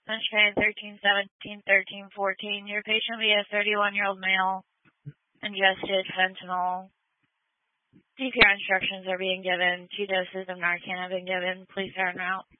Sunshine 1317, 1314. Your patient will be a 31-year-old male, ingested fentanyl. CPR instructions are being given. 2 doses of Narcan have been given. Please start en route.